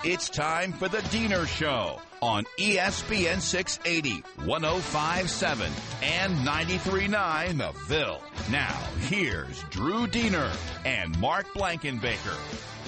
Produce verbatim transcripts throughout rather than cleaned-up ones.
It's time for the Diener Show on E S P N six eighty, one oh five point seven, and ninety-three point nine The Ville. Now, here's Drew Diener and Mark Blankenbaker.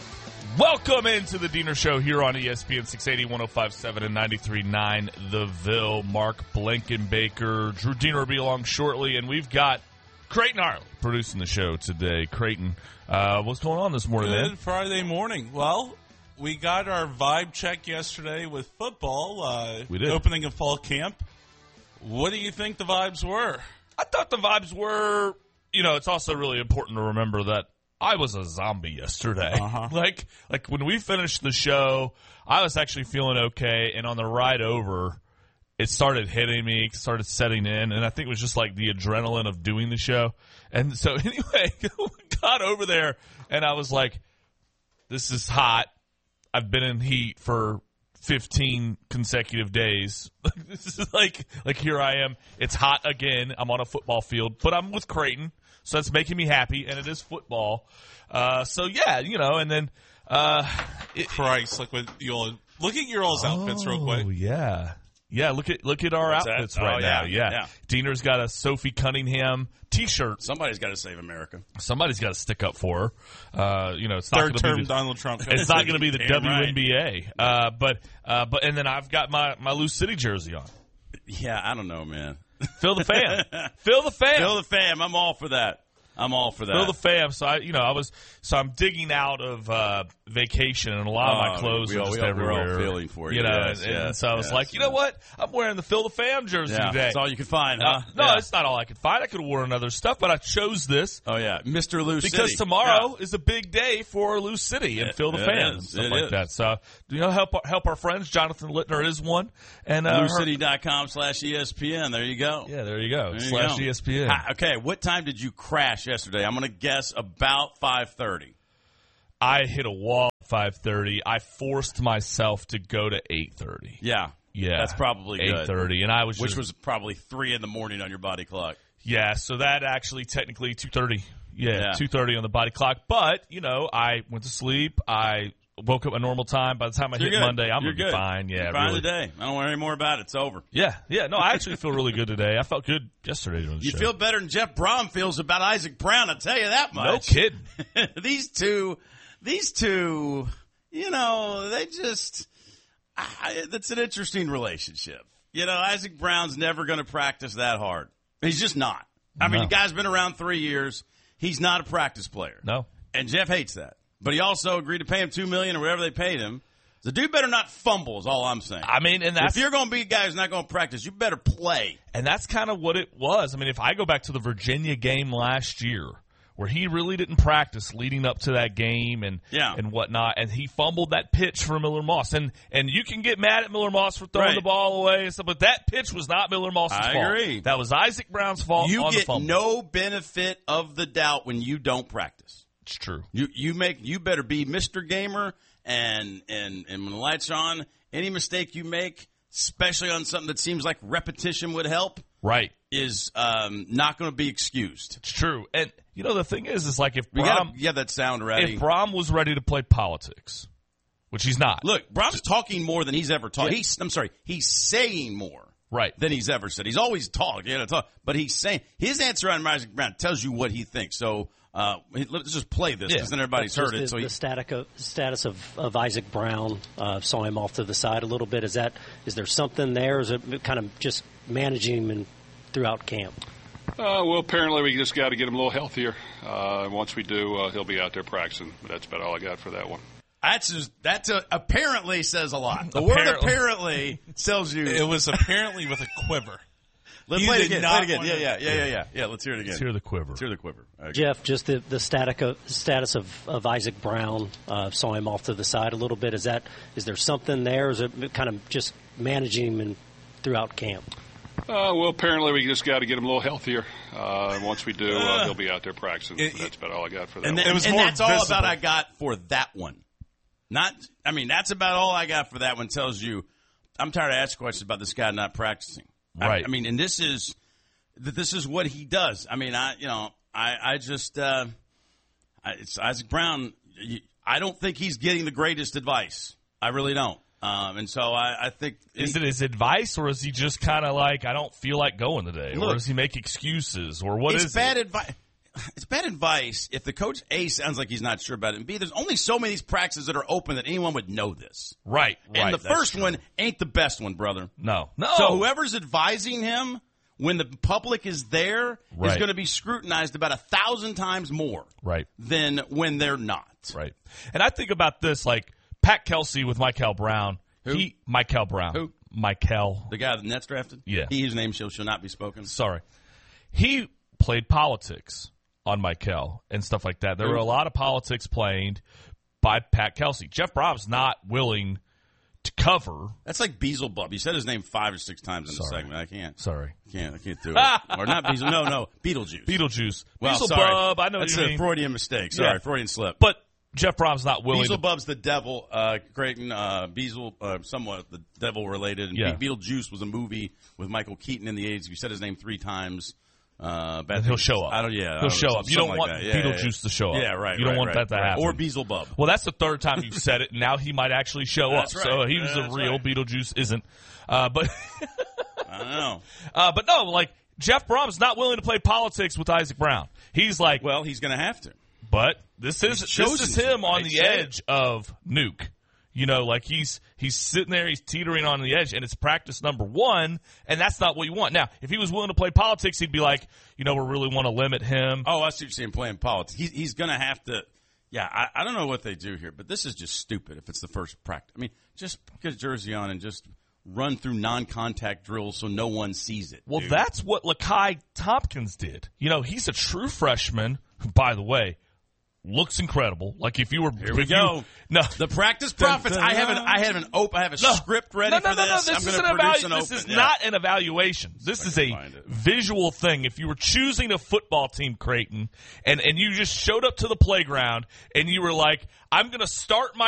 Welcome into the Diener Show here on E S P N six eighty, one oh five point seven, and ninety-three point nine The Ville. Mark Blankenbaker. Drew Diener will be along shortly, and we've got Creighton Harley producing the show today. Creighton, uh, what's going on this morning, Good man? Friday morning. Well, we got our vibe check yesterday with football. Uh, We did. Opening of fall camp. What do you think the vibes were? I thought the vibes were, you know, it's also really important to remember that I was a zombie yesterday. Uh-huh. like, like when we finished the show, I was actually feeling okay, and on the ride over, it started hitting me, started setting in, and I think it was just like the adrenaline of doing the show. And so anyway, we got over there, and I was like, this is hot. I've been in heat for fifteen consecutive days. This is like, like here I am. It's hot again. I'm on a football field, but I'm with Creighton, so that's making me happy, and it is football. Uh, so yeah, you know, and then uh, it, Christ, like with you all. Look at your all's outfits real quick. Oh yeah, yeah. Look at look at our What's that? outfits Oh, right yeah, now. Yeah. yeah. Diener's got a Sophie Cunningham T-shirt. Somebody's got to save America. Somebody's got to stick up for her. Uh, you know, it's not Third going to term be the, Donald Trump. it's not going to be the Damn W N B A. right. Uh, but uh, but and then I've got my my Lou City jersey on. Yeah, I don't know, man. Phil the fam. Phil the fam. Phil the fam. I'm all for that. I'm all for that. Phil the fam. So I, you know, I was so I'm digging out of uh, vacation, and a lot of my Oh, clothes we are all- just we all- we're all everywhere. feeling for you. You know, Yes, and, and yes, so I was yes, like, you know what? I'm wearing the Phil the fam jersey yeah, today. that's all you can find, huh? Uh, no, Yeah. it's not all I could find. I could have worn other stuff, but I chose this Oh yeah, Mister Lou City. because tomorrow is a big day for Lou City and It- Phil the it Fan is. and stuff It like is. that. So, you know, help help our friends. Jonathan Littner is one, and uh, Lou her- City dot com slash E S P N. There you go. Yeah, there you go. There you Slash go. E S P N. Hi- okay, what time did you crash yesterday? I'm going to guess about five thirty. I hit a wall at five thirty. I forced myself to go to eight thirty. Yeah. Yeah, That's probably good. eight thirty, and I was Which just, was probably three in the morning on your body clock. yeah. So that actually technically two thirty. Yeah, Yeah. two thirty on the body clock. But you know, I went to sleep. I woke up at normal time. By the time I You're hit good. Monday, I'm You're gonna be good. fine. Yeah, You're fine really. today. I don't worry any more about it. It's over. Yeah, yeah. No, I actually feel really good today. I felt good yesterday doing the You show. feel better than Jeff Brom feels about Isaac Brown, I'll tell you that much. no kidding. these two, these two, you know, they just, I, that's an interesting relationship. You know, Isaac Brown's never going to practice that hard. He's just not. I mean, No. the guy's been around three years. He's not a practice player. No. And Jeff hates that. But he also agreed to pay him two million dollars or whatever they paid him. The dude better not fumble is all I'm saying. I mean, and that's If you're going to be a guy who's not going to practice, you better play. and that's kind of what it was. I mean, if I go back to the Virginia game last year, where he really didn't practice leading up to that game and Yeah. and whatnot, and he fumbled that pitch for Miller Moss, and and you can get mad at Miller Moss for throwing Right. the ball away and stuff, but that pitch was not Miller Moss's I fault. agree. That was Isaac Brown's fault. You on the get fumble. no benefit of the doubt when you don't practice. It's true. You you make you better be Mister Gamer, and and and when the lights are on, any mistake you make, especially on something that seems like repetition would help, Right. is um, not going to be excused. It's true. And you know the thing is, is like if We Brom, got to get that sound ready. if Brom was ready to play politics, which he's not. Look, Brom's talking more than he's ever talked. Yeah. He's I'm sorry, he's saying more. Right. Than he's ever said. He's always talked, you know, talk, but he's saying his answer on Isaac Brown tells you what he thinks. So uh, let's just play this because Yeah. then everybody's Just heard it. The, So he, the static of, status of, of Isaac Brown, uh, saw him off to the side a little bit. Is that is there something there? Is it kind of just managing him in, throughout camp? Uh, well, apparently we just got to get him a little healthier. Uh, and once we do, uh, he'll be out there practicing. But that's about all I got for that one. that's just, that's a, apparently says a lot. The word Apparently. apparently tells you. It was apparently with a quiver. Let's he play it did again. not Play it again. want Yeah, to- yeah, yeah, yeah, yeah. Yeah, let's hear it again. Let's hear the quiver. Let's hear the quiver. Okay. Jeff, just the, the static of, status of, of Isaac Brown, uh, saw him off to the side a little bit. Is that is there something there? Is it kind of just managing him in, throughout camp? Uh, well, apparently we just got to get him a little healthier. Uh, and once we do, uh, he'll be out there practicing. It- But that's about all I got for that And, one. then, It was and more that's all visible. about I got for that one. Not, I mean, that's about all I got for that one. Tells you, I'm tired of asking questions about this guy not practicing. I- Right. I, mean, and this is, this is what he does. I mean, I, you know, I, I just, uh, I, it's Isaac Brown. I don't think he's getting the greatest advice. I really don't. Um, and so I, I think is it his advice, or is he just kind of like, I don't feel like going today, Look, or does he make excuses, or what it's is bad it? advice. It's bad advice if the coach A sounds like he's not sure about it, and B, there's only so many of these practices that are open that anyone would know this. Right, And right. the first one ain't the best one, brother. No, no. So whoever's advising him when the public is there is Right. going to be scrutinized about a thousand times more Right. than when they're not. Right. And I think about this, like Pat Kelsey with Michael Brown. Who? He, Michael Brown. Who? Michael. The guy that Nets drafted? Yeah. He whose name shall, shall not be spoken. Sorry. He played politics on Michael and stuff like that. There Who? were a lot of politics played by Pat Kelsey. Jeff Brom's not willing to cover. That's like Beelzebub. You said his name five or six times in the Sorry. segment. I can't. Sorry. Can't. I can't do it. Or not Beelzebub. No, no. Beetlejuice. Beetlejuice. Well, Beelzebub, sorry. I know That's what you a mean. Freudian mistake. Sorry, Yeah. Freudian slip. But Jeff Brom's not willing to. Beelzebub's the devil. Uh, Creighton, uh, Beelzebub, uh, somewhat the devil related. And Yeah. Be- Beetlejuice was a movie with Michael Keaton in the eighties. You said his name three times. Uh, bad And he'll things. show up. I don't. Yeah, I He'll don't show know, up. You something don't like want that. Yeah, Beetlejuice yeah, yeah. to show up. Yeah, right. You don't right, want right, that to right. happen. Or Beelzebub. Well, that's the third time you've said it, and now he might actually show That's up. right. So he was That's a real right. Beetlejuice, isn't. Uh, but I don't know. uh, but no, like Jeff Brom's not willing to play politics with Isaac Brown. He's like, Well, he's going to have to. but this is He's this chosen is to. him on I the said it. edge of Nuke. You know, like he's he's sitting there, he's teetering on the edge, and it's practice number one, and that's not what you want. Now, if he was willing to play politics, he'd be like, you know, we really want to limit him. Oh, I see what you're saying, playing politics. He's, he's going to have to. Yeah, I, I don't know what they do here, but this is just stupid if it's the first practice. I mean, just get a jersey on and just run through non-contact drills so no one sees it. Well, dude. that's what Lakai Tompkins did. You know, he's a true freshman, who, by the way, looks incredible. Like if you were Here we if you- go. no, The practice profits. I have an I have an op. I have a no, script ready no, no, for no, this. no, this I'm is going an to produce evalu- an This open. is Yeah. not an evaluation. This is a find it. visual thing. If you were choosing a football team, Creighton, and and you just showed up to the playground and you were like, I'm going to start my